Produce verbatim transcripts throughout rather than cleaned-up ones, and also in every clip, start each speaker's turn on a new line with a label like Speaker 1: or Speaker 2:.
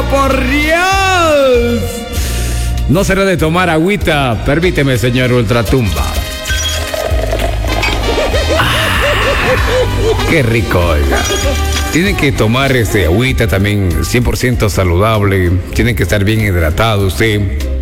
Speaker 1: por Dios. No será de tomar agüita. Permíteme, señor Ultratumba. Ah, qué rico, oiga. Tienen que tomar este agüita también cien por ciento saludable. Tienen que estar bien hidratados, sí.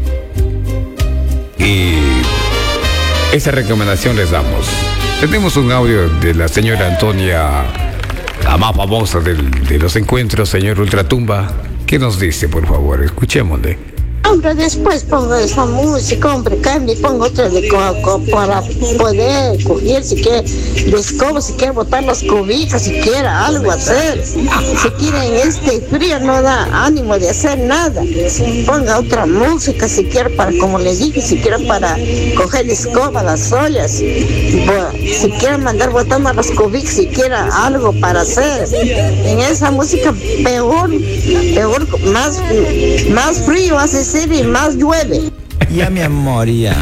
Speaker 1: Y esa recomendación les damos. Tenemos un audio de la señora Antonia, la más famosa del, de los encuentros, señor Ultratumba. ¿Qué nos dice, por favor? Escuchémosle.
Speaker 2: Hombre, después pongo esa música, hombre, cambio y pongo otra de coco para poder coger, si quiere, de escoba, si quiere botar las cobijas, si quiere algo hacer. Si quiere en este frío no da ánimo de hacer nada. Ponga otra música, si quiere, para, como le dije, si quiere para coger la escoba, las ollas. Bueno, si quiere mandar botando las cobijas, si quiere algo para hacer. En esa música peor, peor, más, más frío hace ser y más llueve.
Speaker 3: Ya mi amor, ya.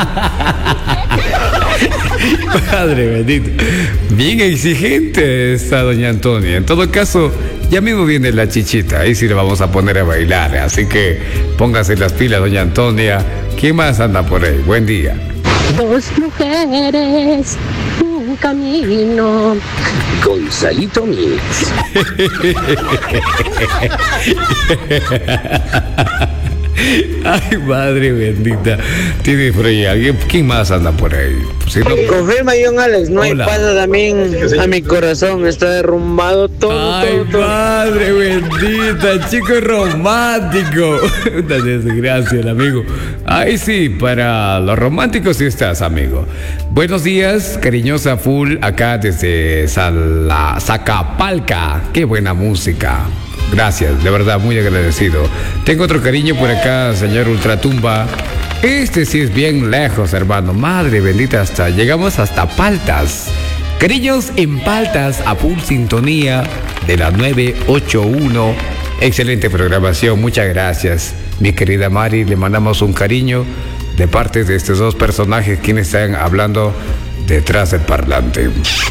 Speaker 1: Padre bendito. Bien exigente está doña Antonia. En todo caso, ya mismo viene la chichita. Ahí sí le vamos a poner a bailar. Así que póngase las pilas, doña Antonia. ¿Quién más anda por ahí? Buen día.
Speaker 2: Dos mujeres, un camino.
Speaker 4: Gonzalito Mix.
Speaker 1: Ay, madre bendita. Tiene por ahí alguien. ¿Quién más anda por ahí? Si no...
Speaker 5: Confirma, John Alex. No
Speaker 1: Hola.
Speaker 5: hay paz también a mi corazón. Está derrumbado todo.
Speaker 1: Ay,
Speaker 5: todo, todo.
Speaker 1: madre bendita, chico romántico. Una desgracia, el amigo. Ay, sí, para los románticos sí estás, amigo. Buenos días, cariñosa full, acá desde Sala, Zacapalca. Qué buena música. Gracias, de verdad, muy agradecido. Tengo otro cariño por acá, señor Ultratumba. Este sí es bien lejos, hermano. Madre bendita, hasta llegamos hasta Paltas. Cariños en Paltas, a full sintonía de la nueve ocho uno. Excelente programación, muchas gracias. Mi querida Mari, le mandamos un cariño de parte de estos dos personajes quienes están hablando detrás del parlante.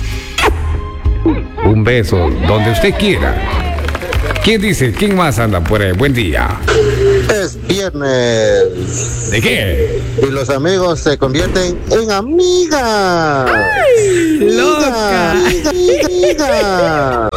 Speaker 1: Un beso, donde usted quiera. ¿Quién dice? ¿Quién más anda por ahí? Buen día.
Speaker 6: Es viernes.
Speaker 1: ¿De qué?
Speaker 6: Y los amigos se convierten en amigas.
Speaker 1: ¡Ay, loca!
Speaker 6: Amiga, amiga, amiga.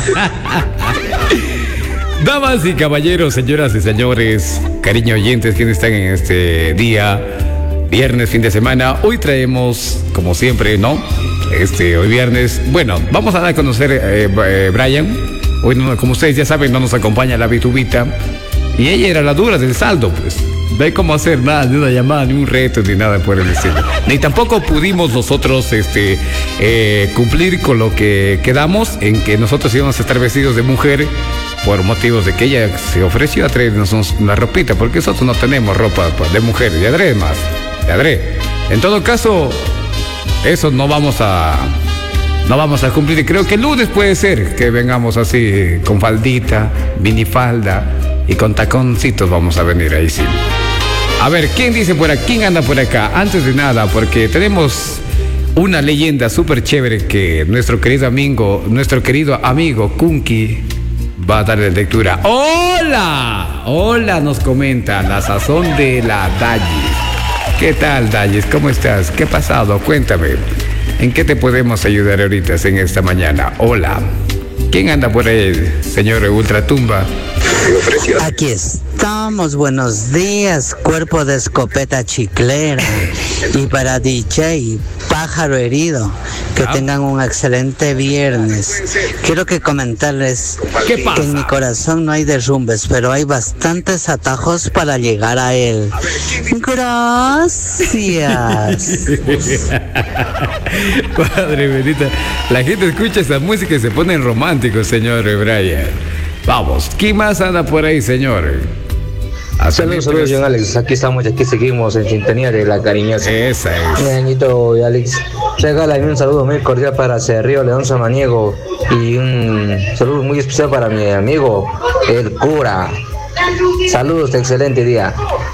Speaker 1: Damas y caballeros, señoras y señores, cariño oyentes, quienes están en este día, viernes, fin de semana, hoy traemos, como siempre, ¿no? Este, hoy viernes, bueno, vamos a dar a conocer eh, eh, Brian. Hoy, no, como ustedes ya saben, no nos acompaña la Vitubita. Y ella era la dura del saldo, pues. No hay cómo hacer nada, ni una llamada, ni un reto, ni nada por el estilo. Ni tampoco pudimos nosotros este, eh, cumplir con lo que quedamos, en que nosotros íbamos a estar vestidos de mujer, por motivos de que ella se ofreció a traernos una ropita, porque nosotros no tenemos ropa de mujer, de adrede más, de adrede. En todo caso, eso no vamos a... No vamos a cumplir. Creo que el lunes puede ser que vengamos así, con faldita, minifalda y con taconcitos vamos a venir ahí, sí. A ver, ¿quién dice por aquí? ¿Quién anda por acá? Antes de nada, porque tenemos una leyenda súper chévere que nuestro querido amigo, nuestro querido amigo Kunki va a darle lectura. ¡Hola! Hola, nos comenta la sazón de la Dallis. ¿Qué tal, Dallis? ¿Cómo estás? ¿Qué ha pasado? Cuéntame. ¿En qué te podemos ayudar ahorita en esta mañana? Hola. ¿Quién anda por ahí, señor Ultratumba?
Speaker 3: Aquí estamos, buenos días, cuerpo de escopeta chiclera. Y para D J, pájaro herido, que
Speaker 1: ¿Ah?
Speaker 3: tengan un excelente viernes. Quiero que comentarles
Speaker 1: ¿Qué pasa?
Speaker 3: que en mi corazón no hay derrumbes, pero hay bastantes atajos para llegar a él. Gracias.
Speaker 1: Padre bendita, la gente escucha esa música y se ponen románticos, señor Brian. Vamos, ¿quién más anda por ahí, señor?
Speaker 7: Saludos, saludos, John Alex. Aquí estamos, aquí seguimos en sintonía de la cariñosa.
Speaker 1: Esa es.
Speaker 7: Mi añito y Alex, regálame un saludo muy cordial para Cerrillo León Samaniego y un saludo muy especial para mi amigo, el cura. Saludos, excelente día.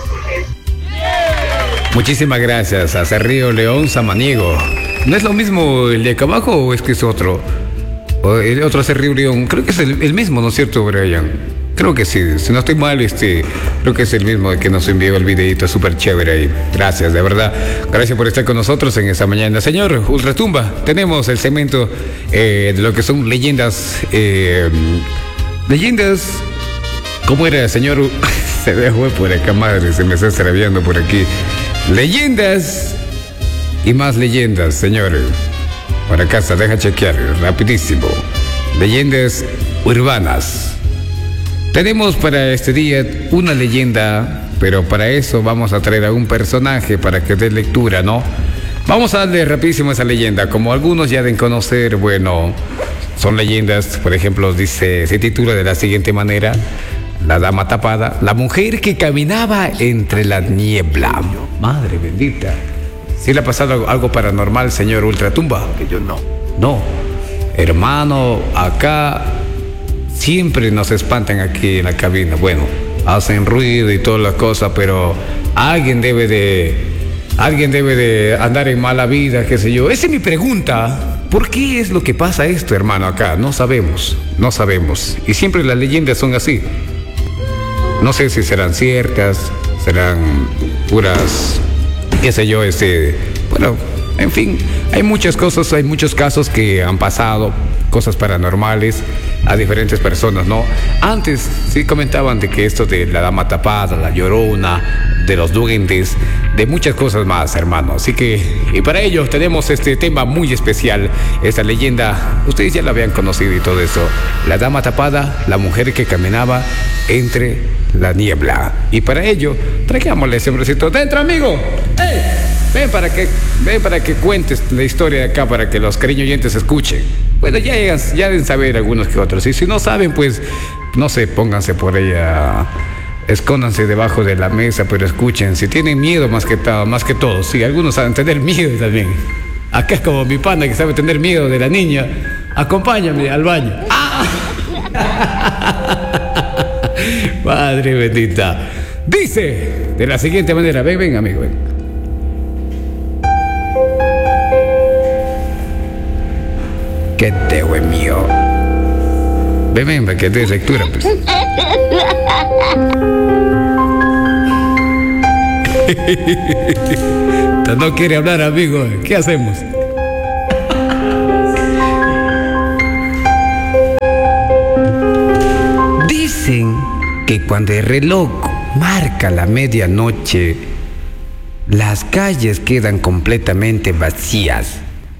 Speaker 1: Muchísimas gracias a Cerrillo León Samaniego. ¿No es lo mismo el de acá abajo o es que es otro? O el otro Cerrillo León, creo que es el, el mismo, ¿no es cierto, Brian? Creo que sí, si no estoy mal, este, creo que es el mismo que nos envió el videito súper chévere ahí. Gracias, de verdad. Gracias por estar con nosotros en esta mañana. Señor Ultratumba, tenemos el segmento eh, de lo que son leyendas. Eh, leyendas. ¿Cómo era, señor? Se dejó por acá, madre, se me está extraviando por aquí. Leyendas y más leyendas, señor. Para casa, deja chequear, rapidísimo. Leyendas urbanas. Tenemos para este día una leyenda, pero para eso vamos a traer a un personaje para que dé lectura, ¿no? Vamos a darle rapidísimo esa leyenda. Como algunos ya deben conocer, bueno, son leyendas, por ejemplo, dice, se titula de la siguiente manera: La dama tapada, la mujer que caminaba entre la niebla. Madre bendita. ¿Sí le ha pasado algo, algo paranormal, señor Ultratumba?
Speaker 8: Que yo no.
Speaker 1: No. Hermano, acá siempre nos espantan aquí en la cabina. Bueno, hacen ruido y todas las cosas, pero alguien debe de... Alguien debe de andar en mala vida, qué sé yo. Esa es mi pregunta. ¿Por qué es lo que pasa esto, hermano, acá? No sabemos, no sabemos. Y siempre las leyendas son así. No sé si serán ciertas, serán puras, qué sé yo, este... Bueno, en fin, hay muchas cosas, hay muchos casos que han pasado, cosas paranormales a diferentes personas, ¿no? Antes sí comentaban de que esto de la dama tapada, la llorona, de los duendes, de muchas cosas más, hermano. Así que, y para ello tenemos este tema muy especial, esta leyenda, ustedes ya la habían conocido y todo eso. La dama tapada, la mujer que caminaba entre la niebla. Y para ello, traigámosle ese hombrecito. ¡Dentro, amigo! ¡Ey! Ven para que, ven para que cuentes la historia de acá, para que los cariños oyentes escuchen. Bueno, ya, ya deben saber algunos que otros. Y si no saben, pues, no sé, pónganse por ahí a... Escóndanse debajo de la mesa, pero escuchen. Si tienen miedo más que todo, más que todo. Sí, algunos saben tener miedo también. Acá es como mi pana que sabe tener miedo de la niña. Acompáñame al baño. ¡Ah! Madre bendita. Dice de la siguiente manera. Ven, ven, amigo, ven. Que te hue mío. Ven, ven, para que te dé lectura, pues. No quiere hablar, amigo. ¿Qué hacemos? Dicen que cuando el reloj marca la medianoche, las calles quedan completamente vacías.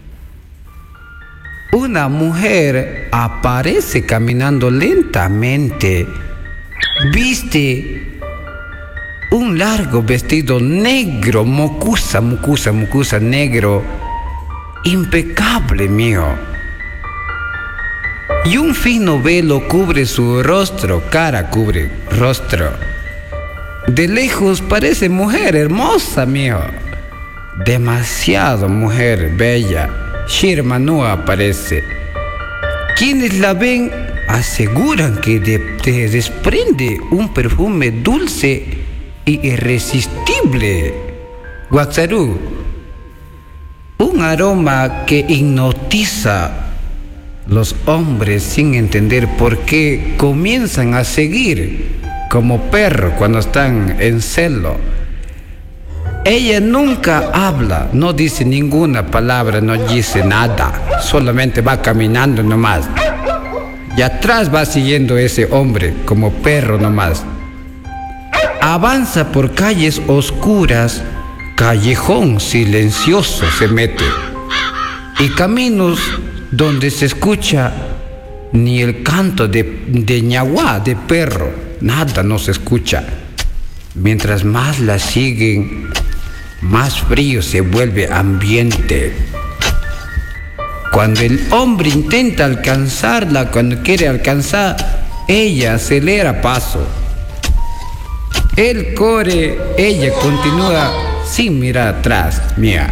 Speaker 1: Una mujer aparece caminando lentamente. Viste un largo vestido negro, mocusa, mocusa, mocusa, negro, impecable, mío. Y un fino velo cubre su rostro, cara cubre rostro. De lejos parece mujer hermosa, mío. Demasiado mujer bella. Shirma no aparece. Quienes la ven aseguran que de, de desprende un perfume dulce y irresistible. Guaxarú, un aroma que hipnotiza los hombres sin entender por qué comienzan a seguir como perros cuando están en celo. Ella nunca habla, no dice ninguna palabra, no dice nada, solamente va caminando nomás. Y atrás va siguiendo ese hombre como perro nomás. Avanza por calles oscuras, callejón silencioso se mete. Y caminos donde se escucha ni el canto de, de ñaguá, de perro, nada no se escucha. Mientras más la siguen, más frío se vuelve ambiente. Cuando el hombre intenta alcanzarla, cuando quiere alcanzar, ella acelera paso. Él corre, ella continúa sin mirar atrás, mía.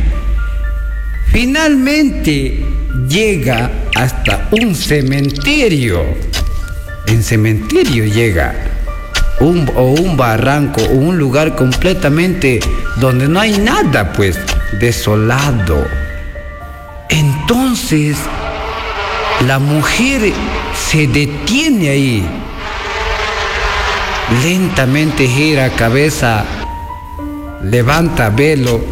Speaker 1: Finalmente llega hasta un cementerio. En cementerio llega. Un, o un barranco, o un lugar completamente donde no hay nada, pues, desolado. Entonces, la mujer se detiene ahí lentamente gira cabeza, levanta velo.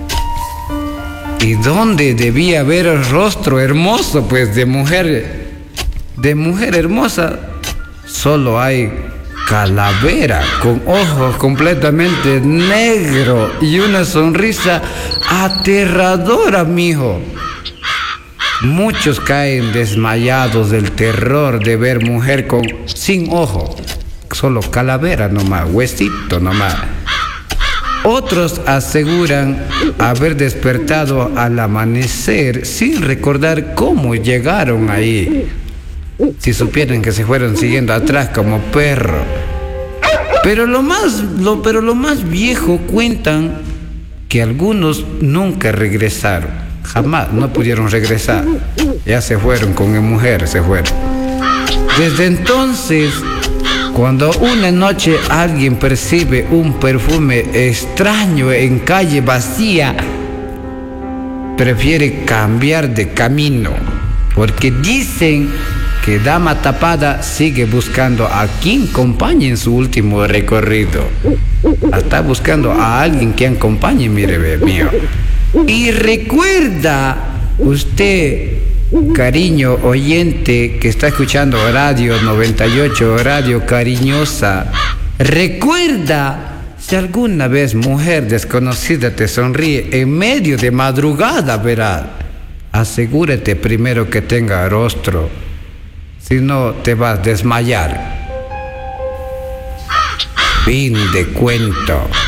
Speaker 1: ¿Y dónde debía haber el rostro hermoso? Pues de mujer, de mujer hermosa, solo hay calavera con ojos completamente negros y una sonrisa aterradora, mijo. Muchos caen desmayados del terror de ver mujer con sin ojo, solo calavera nomás, huesito nomás. Otros aseguran haber despertado al amanecer sin recordar cómo llegaron ahí. Si supieran que se fueron siguiendo atrás como perro. Pero lo más, lo, pero lo más viejo cuentan que algunos nunca regresaron. Jamás, no pudieron regresar. Ya se fueron con mi mujer, se fueron. Desde entonces, cuando una noche alguien percibe un perfume extraño en calle vacía, prefiere cambiar de camino, porque dicen que dama tapada sigue buscando a quien acompañe en su último recorrido. Está buscando a alguien que acompañe, mire, ve, mío. Y recuerda usted, cariño oyente que está escuchando Radio noventa y ocho, Radio Cariñosa, recuerda, si alguna vez mujer desconocida te sonríe en medio de madrugada, verá, asegúrate primero que tenga rostro, si no te vas a desmayar. Fin de cuento.